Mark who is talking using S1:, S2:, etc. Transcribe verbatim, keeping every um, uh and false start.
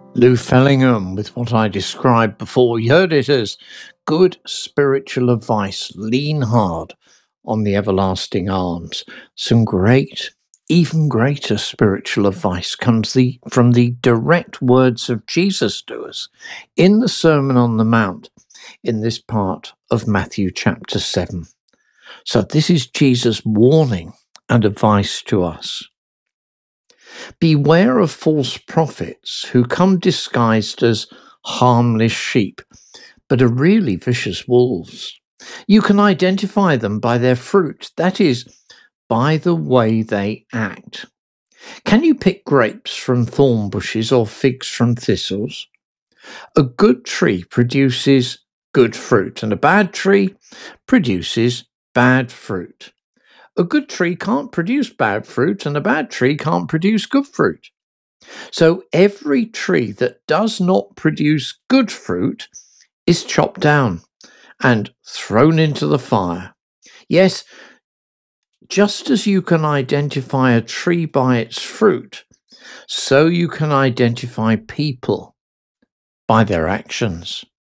S1: Lou Fellingham with what I described before. You heard it as good spiritual advice. Lean hard on the everlasting arms. Some great, even greater spiritual advice comes the, from the direct words of Jesus to us in the Sermon on the Mount in this part of Matthew chapter seven. So this is Jesus' warning and advice to us. Beware of false prophets who come disguised as harmless sheep, but are really vicious wolves. You can identify them by their fruit, that is, by the way they act. Can you pick grapes from thorn bushes or figs from thistles? A good tree produces good fruit, and a bad tree produces bad fruit. A good tree can't produce bad fruit, and a bad tree can't produce good fruit. So every tree that does not produce good fruit is chopped down and thrown into the fire. Yes, just as you can identify a tree by its fruit, so you can identify people by their actions.